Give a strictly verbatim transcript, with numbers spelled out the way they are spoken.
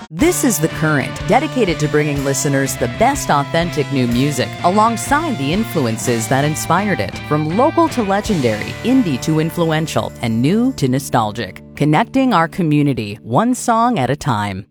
This is The Current, dedicated to bringing listeners the best authentic new music alongside the influences that inspired it, from local to legendary, indie to influential, and new to nostalgic. Connecting our community, one song at a time.